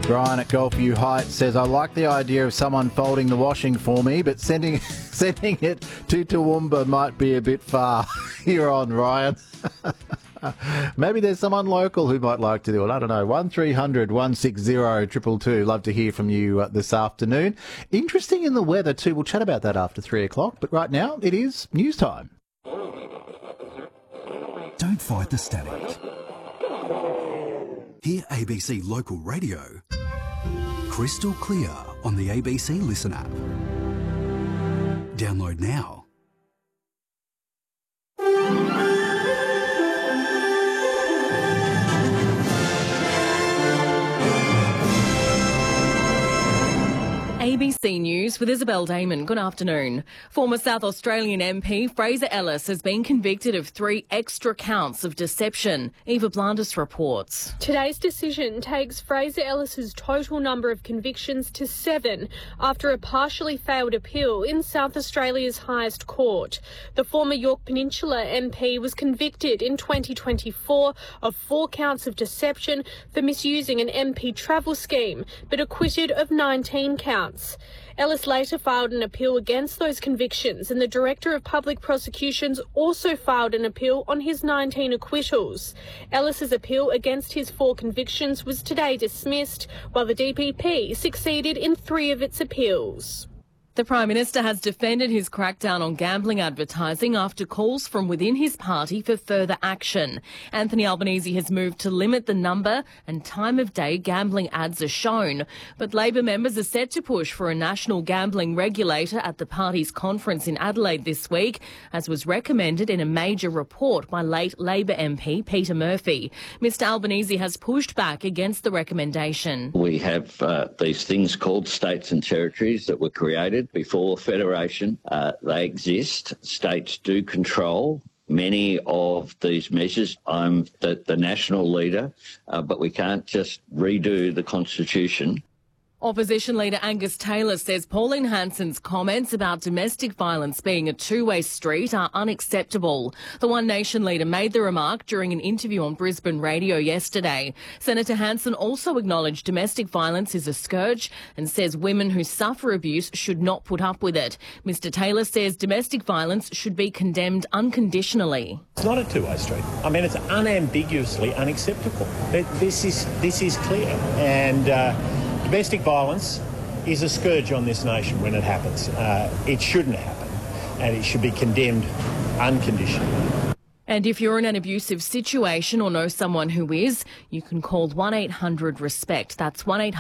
Brian at Gulfview Heights says, I like the idea of someone folding the washing for me, but sending it to Toowoomba might be a bit far. You're on, Ryan. Maybe there's someone local who might like to do it. I don't know. 1300 160 222. Love to hear from you this afternoon. Interesting in the weather too. We'll chat about that after 3 o'clock. But right now, it is news time. Don't fight the static. Hear ABC Local Radio crystal clear on the ABC Listen app. Download now. ABC News with Isabel Damon. Good afternoon. Former South Australian MP Fraser Ellis has been convicted of 3 extra counts of deception. Eva Blandis reports. Today's decision takes Fraser Ellis's total number of convictions to 7 after a partially failed appeal in South Australia's highest court. The former Yorke Peninsula MP was convicted in 2024 of 4 counts of deception for misusing an MP travel scheme, but acquitted of 19 counts. Ellis later filed an appeal against those convictions, and the Director of Public Prosecutions also filed an appeal on his 19 acquittals. Ellis's appeal against his 4 convictions was today dismissed, while the DPP succeeded in 3 of its appeals. The Prime Minister has defended his crackdown on gambling advertising after calls from within his party for further action. Anthony Albanese has moved to limit the number and time of day gambling ads are shown. But Labor members are set to push for a national gambling regulator at the party's conference in Adelaide this week, as was recommended in a major report by late Labor MP Peter Murphy. Mr Albanese has pushed back against the recommendation. We have these things called states and territories that were created before Federation. They exist. States do control many of these measures. I'm the national leader, but we can't just redo the Constitution. Opposition leader Angus Taylor says Pauline Hanson's comments about domestic violence being a two-way street are unacceptable. The One Nation leader made the remark during an interview on Brisbane radio yesterday. Senator Hanson also acknowledged domestic violence is a scourge and says women who suffer abuse should not put up with it. Mr Taylor says domestic violence should be condemned unconditionally. It's not a two-way street. I mean, it's unambiguously unacceptable. This is clear. And domestic violence is a scourge on this nation when it happens. It shouldn't happen, and it should be condemned unconditionally. And if you're in an abusive situation or know someone who is, you can call 1-800-RESPECT. That's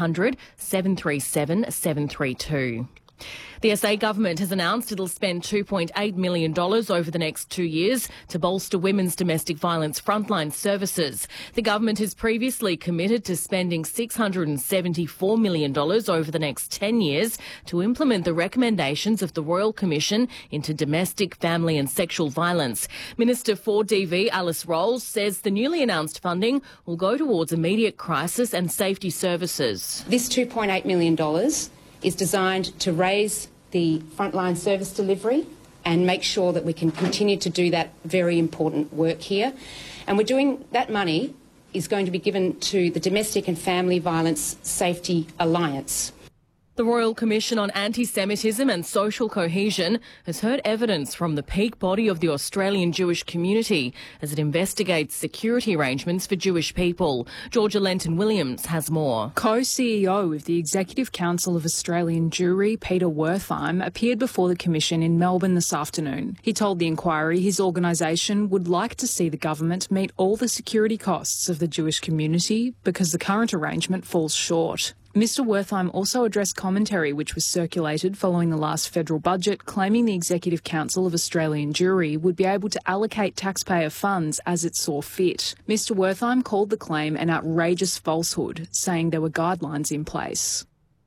1-800-737-732. The SA government has announced it'll spend $2.8 million over the next 2 years to bolster women's domestic violence frontline services. The government has previously committed to spending $674 million over the next 10 years to implement the recommendations of the Royal Commission into Domestic, Family and Sexual Violence. Minister for DV Alice Rolls says the newly announced funding will go towards immediate crisis and safety services. This $2.8 million is designed to raise the frontline service delivery and make sure that we can continue to do that very important work here. And that money is going to be given to the Domestic and Family Violence Safety Alliance. The Royal Commission on Anti-Semitism and Social Cohesion has heard evidence from the peak body of the Australian Jewish community as it investigates security arrangements for Jewish people. Georgia Lenton-Williams has more. Co-CEO of the Executive Council of Australian Jewry, Peter Wertheim, appeared before the Commission in Melbourne this afternoon. He told the inquiry his organisation would like to see the government meet all the security costs of the Jewish community because the current arrangement falls short. Mr Wertheim also addressed commentary which was circulated following the last federal budget, claiming the Executive Council of Australian Jewry would be able to allocate taxpayer funds as it saw fit. Mr Wertheim called the claim an outrageous falsehood, saying there were guidelines in place.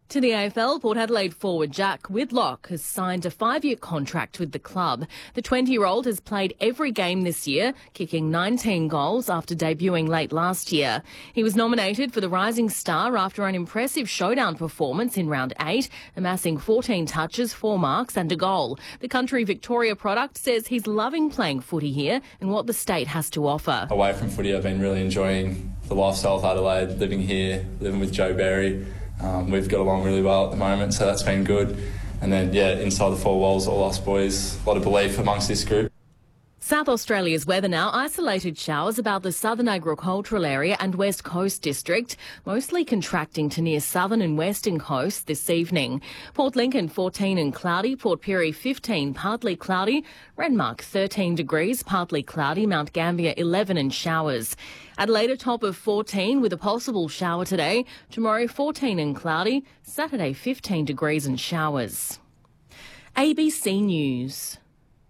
To the AFL, Port Adelaide forward Jack Whitlock has signed a 5-year contract with the club. The 20-year-old has played every game this year, kicking 19 goals after debuting late last year. He was nominated for the Rising Star after an impressive showdown performance in round 8, amassing 14 touches, 4 marks and a goal. The Country Victoria product says he's loving playing footy here and what the state has to offer. Away from footy, I've been really enjoying the lifestyle of Adelaide, living here, living with Joe Berry. We've got along really well at the moment, so that's been good. And then, inside the 4 walls, all us boys, a lot of belief amongst this group. South Australia's weather now. Isolated showers about the southern agricultural area and west coast district, mostly contracting to near southern and western coasts this evening. Port Lincoln 14 and cloudy, Port Pirie 15 partly cloudy, Renmark 13 degrees partly cloudy, Mount Gambier 11 and showers. Adelaide a top of 14 with a possible shower today, tomorrow 14 and cloudy, Saturday 15 degrees and showers. ABC News.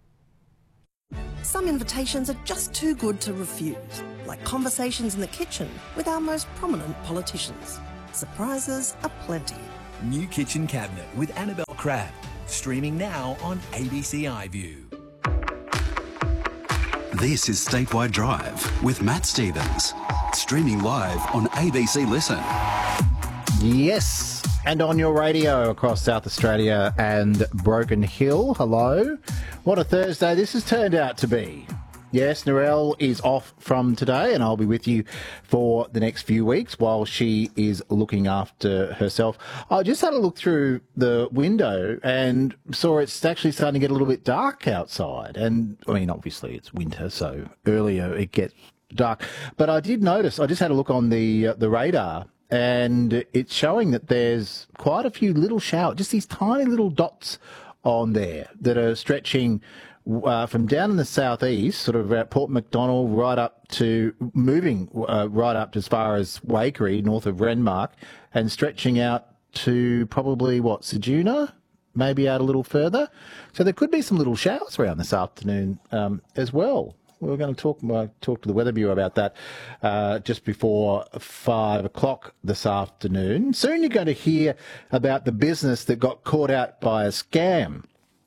Some invitations are just too good to refuse, like conversations in the kitchen with our most prominent politicians. Surprises aplenty. New Kitchen Cabinet with Annabelle Crabb, streaming now on ABC iView. This is Statewide Drive with Matt Stevens, streaming live on ABC Listen. Yes, and on your radio across South Australia and Broken Hill. Hello. What a Thursday this has turned out to be. Yes, Narelle is off from today and I'll be with you for the next few weeks while she is looking after herself. I just had a look through the window and saw it's actually starting to get a little bit dark outside. And, I mean, obviously it's winter, so earlier it gets dark. But I did notice, I just had a look on the radar, and it's showing that there's quite a few little showers, just these tiny little dots on there that are stretching from down in the southeast, sort of at Port Macdonald, right up to moving right up to as far as Waikerie, north of Renmark, and stretching out to probably, Ceduna, maybe out a little further. So there could be some little showers around this afternoon as well. We're going to talk to the Weather Bureau about that just before 5 o'clock this afternoon. Soon you're going to hear about the business that got caught out by a scam.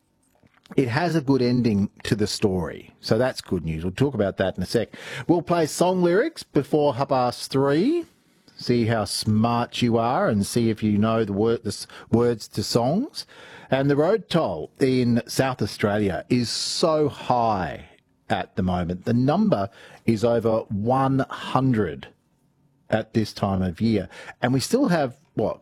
It has a good ending to the story, so that's good news. We'll talk about that in a sec. We'll play song lyrics before 3:30, see how smart you are and see if you know the words to songs. And the road toll in South Australia is so high at the moment. The number is over 100 at this time of year. And we still have,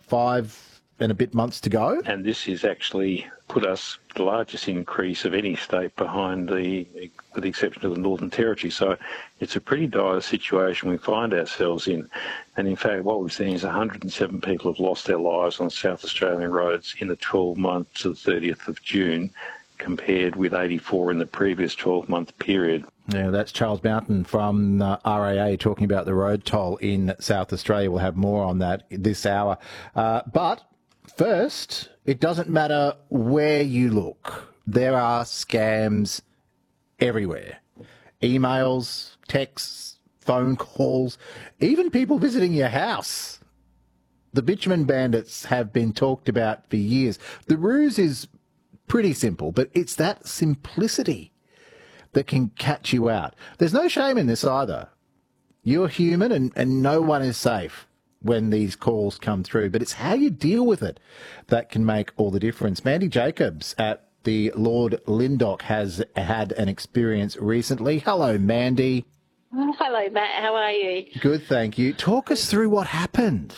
5 and a bit months to go? And this has actually put us the largest increase of any state behind with the exception of the Northern Territory. So it's a pretty dire situation we find ourselves in. And in fact, what we've seen is 107 people have lost their lives on South Australian roads in the 12 months to the 30th of June, compared with 84 in the previous 12-month period. Yeah, that's Charles Mountain from RAA talking about the road toll in South Australia. We'll have more on that this hour. But first, it doesn't matter where you look. There are scams everywhere. Emails, texts, phone calls, even people visiting your house. The bitumen bandits have been talked about for years. The ruse is pretty simple, but it's that simplicity that can catch you out. There's no shame in this either. You're human and no one is safe when these calls come through, but it's how you deal with it that can make all the difference. Mandy Jacobs at the Lord Lyndoch has had an experience recently. Hello, Mandy. Hello, Matt. How are you? Good, thank you. Talk us through what happened.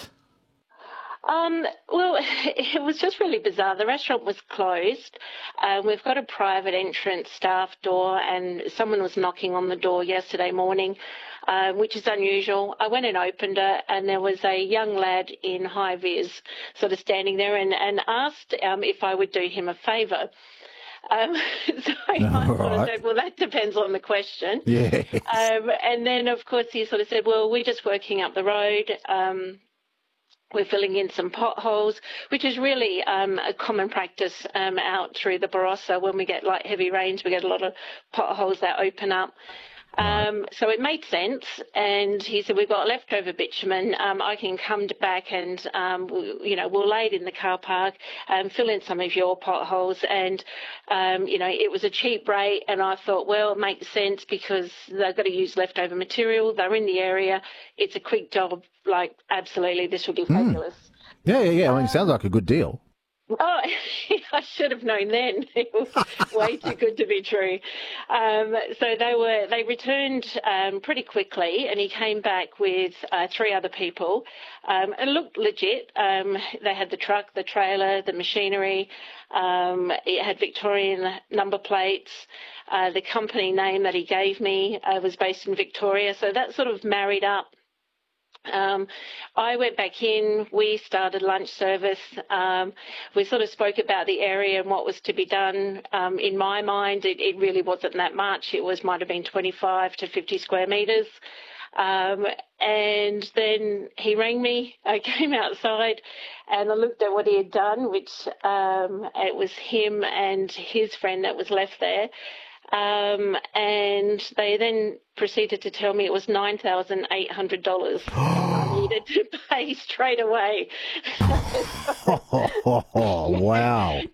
Well, it was just really bizarre. The restaurant was closed. We've got a private entrance staff door, and someone was knocking on the door yesterday morning, which is unusual. I went and opened it, and there was a young lad in high vis sort of standing there and asked if I would do him a favour. So I sort of said, well, that depends on the question. Yeah. And then, of course, he sort of said, well, we're just working up the road. We're filling in some potholes, which is really a common practice out through the Barossa. When we get heavy rains, we get a lot of potholes that open up. So it made sense, and he said, we've got leftover bitumen. I can come back and, we'll lay it in the car park, fill in some of your potholes. And, it was a cheap rate, and I thought, well, it makes sense because they've got to use leftover material. They're in the area. It's a quick job. Like, absolutely, this would be fabulous. Yeah. I mean, it sounds like a good deal. Oh, I should have known then. It was way too good to be true. So they returned pretty quickly, and he came back with 3 other people, and it looked legit. They had the truck, the trailer, the machinery. It had Victorian number plates. The company name that he gave me was based in Victoria, so that sort of married up. I went back in, we started lunch service, we sort of spoke about the area and what was to be done. In my mind, it really wasn't that much. It might have been 25 to 50 square metres. And then he rang me. I came outside and I looked at what he had done, which it was him and his friend that was left there. And they then proceeded to tell me it was $9,800 I needed to pay straight away. Wow.